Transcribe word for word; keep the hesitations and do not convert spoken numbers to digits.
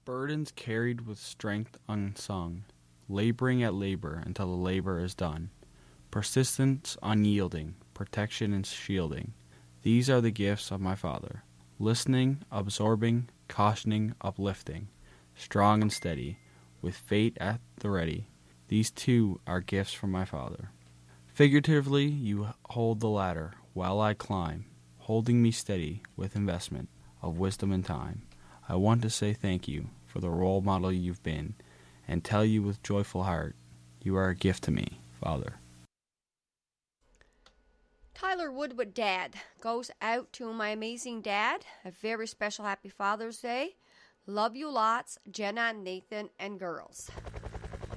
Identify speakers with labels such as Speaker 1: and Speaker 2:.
Speaker 1: Burdens carried with strength unsung, laboring at labor until the labor is done. Persistence unyielding, protection and shielding. These are the gifts of my Father. Listening, absorbing, cautioning, uplifting. Strong and steady, with fate at the ready. These too are gifts from my Father. Figuratively, you hold the ladder while I climb, holding me steady with investment of wisdom and time. I want to say thank you for the role model you've been, and tell you with joyful heart, you are a gift to me, Father.
Speaker 2: Tyler Woodward Dad goes out to my amazing dad. A very special happy Father's Day. Love you lots, Jenna, Nathan, and girls.